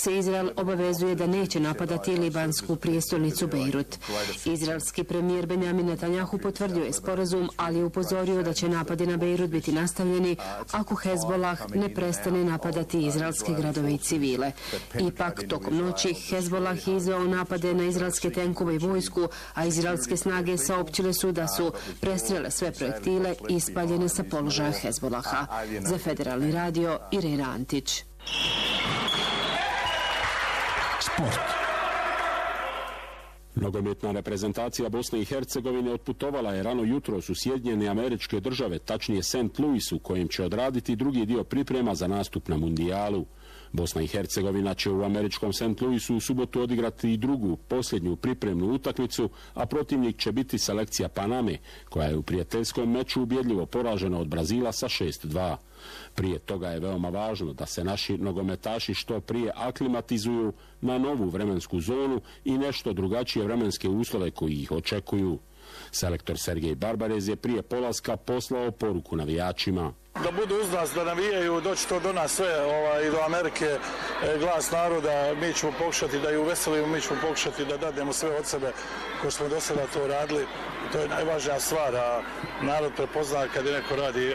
se Izrael obavezuje da neće napadati libansku prijestolnicu Bejrut. Izraelski premijer Benjamin Netanjahu potvrdio je sporazum, ali je upozorio da će napadi na Bejrut biti nastavljeni ako Hezbollah ne prestane napadati izraelske gradove i civile. Ipak, tokom noći Hezbollah je izveo napade na izraelske tenkove i vojsku, a izraelske snage saopćile su da su prestrele sve projektile i ispaljene sa položaja Hezbollaha. Za Federalni radio, Irena Antić. Sport. Nogometna reprezentacija Bosne i Hercegovine otputovala je rano jutros u Sjedinjene Američke Države, tačnije St. Louis, u kojem će odraditi drugi dio priprema za nastup na mundijalu. Bosna i Hercegovina će u američkom St. Louisu u subotu odigrati i drugu, posljednju pripremnu utakmicu, a protivnik će biti selekcija Paname, koja je u prijateljskom meču ubjedljivo poražena od Brazila sa 6-2. Prije toga je veoma važno da se naši nogometaši što prije aklimatizuju na novu vremensku zonu i nešto drugačije vremenske uslove koji ih očekuju. Selektor Sergej Barbarez je prije polaska poslao poruku navijačima. Da budu uz nas, da navijaju, doći to do nas sve i do Amerike, glas naroda, mi ćemo pokušati da ju uveselimo, mi ćemo pokušati da dademo sve od sebe ko smo do sada to radili. To je najvažnija stvar, a narod prepozna kad je neko radi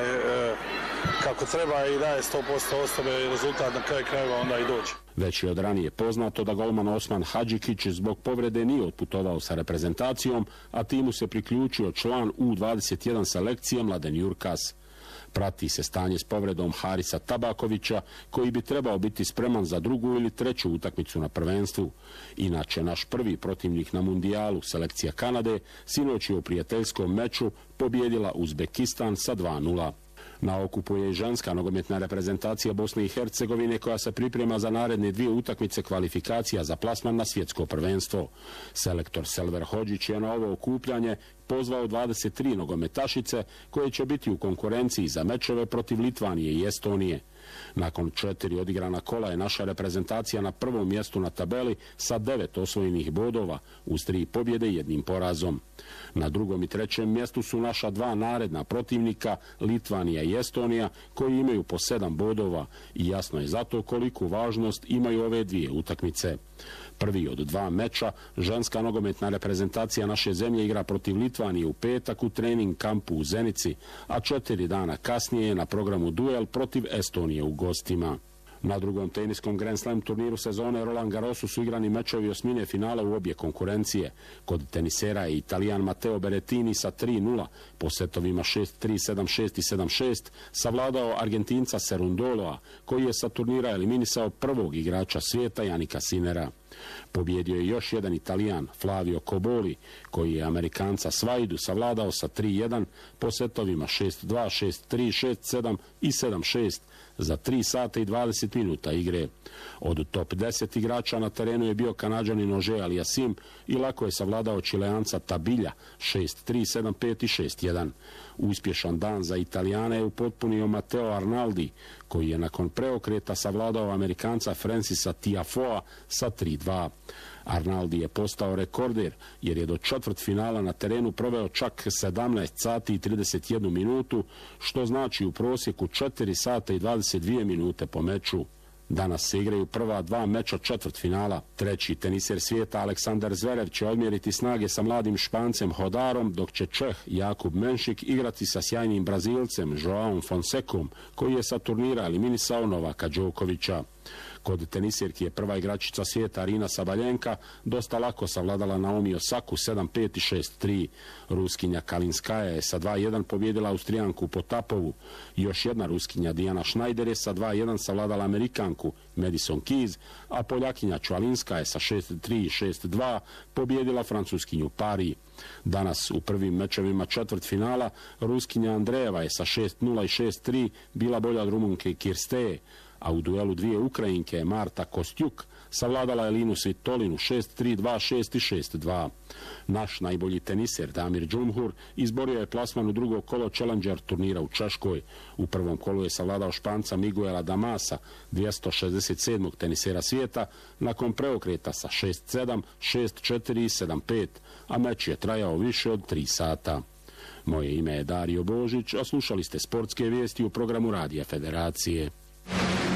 kako treba i daje 100% osobe i rezultat na kraju krajeva onda i doći. Već je od ranije poznato da golman Osman Hadžikić zbog povrede nije otputovao sa reprezentacijom, a timu se priključio član U21 selekcije Mladen Jurkas. Prati se stanje s povredom Harisa Tabakovića, koji bi trebao biti spreman za drugu ili treću utakmicu na prvenstvu. Inače, naš prvi protivnik na mundijalu, selekcija Kanade, sinoć je u prijateljskom meču pobjedila Uzbekistan sa 2-0. Na okupu je i ženska nogometna reprezentacija Bosne i Hercegovine, koja se priprema za naredne dvije utakmice kvalifikacija za plasman na svjetsko prvenstvo. Selektor Selver Hodžić je na ovo okupljanje pozvao 23 nogometašice koje će biti u konkurenciji za mečeve protiv Litvanije i Estonije. Nakon 4 odigrana kola je naša reprezentacija na prvom mjestu na tabeli sa 9 osvojenih bodova uz 3 pobjede i 1 porazom. Na drugom i trećem mjestu su naša dva naredna protivnika, Litvanija i Estonija, koji imaju po 7 bodova i jasno je zato koliku važnost imaju ove dvije utakmice. Prvi od 2 meča, ženska nogometna reprezentacija naše zemlje igra protiv Litvanije u petak u trening kampu u Zenici, a 4 dana kasnije je na programu duel protiv Estonije u gostima. Na drugom teniskom Grand Slam turniru sezone Roland Garrosu su igrani mečevi osmine finala u obje konkurencije. Kod tenisera je Italijan Matteo Berrettini sa 3-0 po setovima 6-3, 7-6 i 7-6 savladao Argentinca Cerundoloa, koji je sa turnira eliminisao prvog igrača svijeta Janika Sinera. Pobjedio je još jedan Italijan, Flavio Cobolli, koji je Amerikanca Svajdu savladao sa 3-1 po setovima 6-2, 6-3, 6-7 i 7-6 za 3 sata i 20 minuta igre. Od top 10 igrača na terenu je bio Kanađanin Ože Aliasim i lako je savladao Čileanca Tabilja 6-3, 7-5 i 6-1. Uspješan dan za Italijane je upotpunio Matteo Arnaldi, koji je nakon preokreta savladao Amerikanca Francisa Tiafoea sa 3-2. Arnaldi je postao rekorder jer je do četvrtfinala na terenu proveo čak 17 sati i 31 minutu, što znači u prosjeku 4 sata i 22 minute po meču. Danas se igraju prva 2 meča četvrtfinala. Treći teniser svijeta Aleksandar Zverev će odmjeriti snage sa mladim Špancem Hodarom, dok će Čeh Jakub Menšik igrati sa sjajnim Brazilcem Joaom Fonsecom, koji je sa turnira eliminisao Novaka Đokovića. Kod tenisirki je prva igračica svijeta Arina Sabaljenka dosta lako savladala Naomi Osaku 7-5 i 6-3. Ruskinja Kalinskaja je sa 2-1 pobjedila Austrijanku Potapovu. Još jedna Ruskinja Dijana Schneider je sa 2-1 savladala Amerikanku Madison Keys, a Poljakinja Čvalinska je sa 6-3 i 6-2 pobjedila Francuskinju Pari. Danas u prvim mečevima četvrtfinala Ruskinja Andrejeva je sa 6-0 i 6-3 bila bolja od Rumunke Kirsteje, a u duelu dvije Ukrajinke Marta Kostjuk savladala Elinu Svitolinu 6-3, 2-6 i 6-2. Naš najbolji teniser Damir Džumhur izborio je plasman u drugo kolo Challenger turnira u Češkoj. U prvom kolu je savladao Španca Miguela Damasa, 267. tenisera svijeta, nakon preokreta sa 6-7, 6-4 i 7-5, a meč je trajao više od 3 sata. Moje ime je Dario Božić, a slušali ste sportske vijesti u programu Radija Federacije.